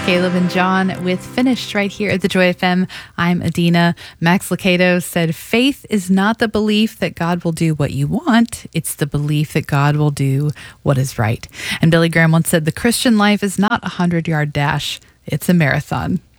Caleb and John with Finished right here at the Joy FM. I'm Adina. Max Lucado said, faith is not the belief that God will do what you want. It's the belief that God will do what is right. And Billy Graham once said, the Christian life is not a 100-yard dash. It's a marathon.